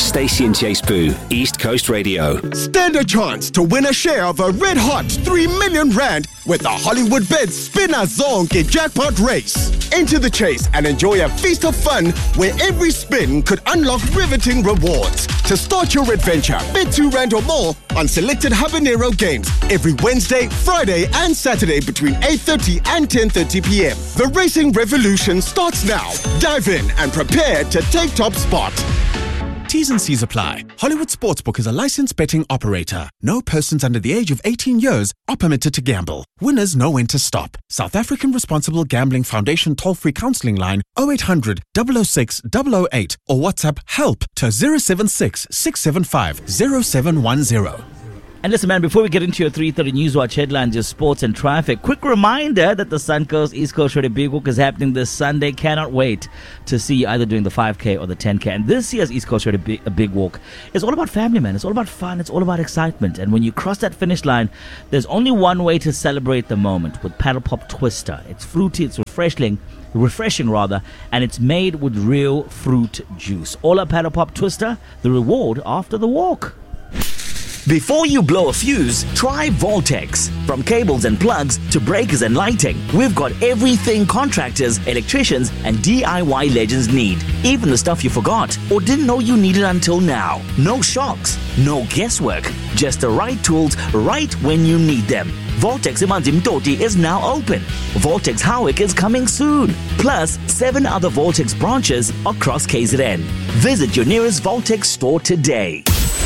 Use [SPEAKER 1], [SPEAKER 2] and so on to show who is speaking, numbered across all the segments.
[SPEAKER 1] Stacey and Chase Boo, East Coast Radio.
[SPEAKER 2] Stand a chance to win a share of a red-hot 3 million rand with the Hollywood Bet Spinner Zonke jackpot race. Enter the chase and enjoy a feast of fun where every spin could unlock riveting rewards. To start your adventure, bet 2 rand or more on selected Habanero games every Wednesday, Friday and Saturday between 8:30 and 10:30 p.m. The racing revolution starts now. Dive in and prepare to take top spot.
[SPEAKER 3] T's and C's apply. Hollywood Sportsbook is a licensed betting operator. No persons under the age of 18 years are permitted to gamble. Winners know when to stop. South African Responsible Gambling Foundation toll-free counselling line 0800 006 008 or WhatsApp HELP to 076 675 0710.
[SPEAKER 4] And listen, man, before we get into your 3:30 Newswatch headlines, your sports and traffic, quick reminder that the Suncoast East Coast Radio Big Walk is happening this Sunday. Cannot wait to see you either doing the 5K or the 10K. And this year's East Coast Radio Big Walk is all about family, man. It's all about fun. It's all about excitement. And when you cross that finish line, there's only one way to celebrate the moment, with Paddle Pop Twister. It's fruity, it's refreshing, and it's made with real fruit juice. All a Paddle Pop Twister, the reward after the walk.
[SPEAKER 5] Before you blow a fuse, try Voltex. From cables and plugs to breakers and lighting, we've got everything contractors, electricians, and DIY legends need. Even the stuff you forgot or didn't know you needed until now. No shocks, no guesswork, just the right tools right when you need them. Voltex Imanzi Mtoti is now open. Voltex Howick is coming soon. Plus, 7 other Voltex branches across KZN. Visit your nearest Voltex store today.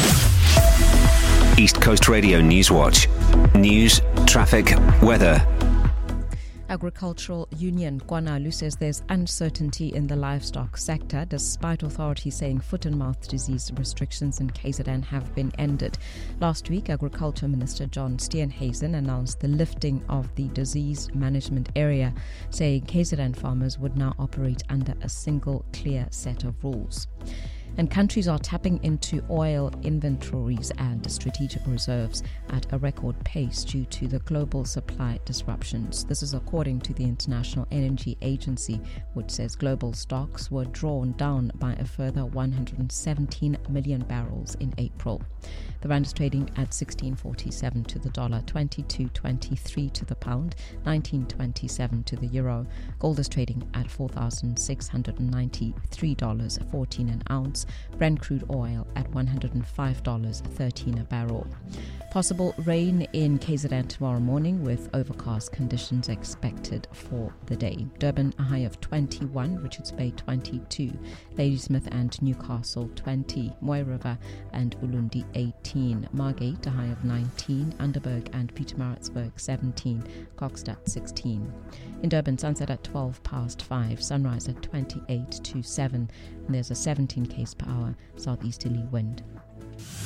[SPEAKER 1] East Coast Radio Newswatch. News, traffic, weather.
[SPEAKER 6] Agricultural Union Kwanalu says there's uncertainty in the livestock sector despite authorities saying foot and mouth disease restrictions in KZN have been ended. Last week, Agriculture Minister John Steenhuisen announced the lifting of the disease management area, saying KZN farmers would now operate under a single clear set of rules. And countries are tapping into oil inventories and strategic reserves at a record pace due to the global supply disruptions. This is according to the International Energy Agency, which says global stocks were drawn down by a further 117 million barrels in April. The rand is trading at 16.47 to the dollar, 22.23 to the pound, 19.27 to the euro. Gold is trading at $4,693.14 an ounce. Brent crude oil at $105.13 a barrel. Possible rain in KZN tomorrow morning with overcast conditions expected for the day. Durban, a high of 21, Richards Bay 22, Ladysmith and Newcastle 20, Moy River and Ulundi 18, Margate, a high of 19, Underberg and Pietermaritzburg 17, Kokstad 16. In Durban, sunset at 5:12, sunrise at 28 to 7, and there's a 17 km/h southeasterly wind.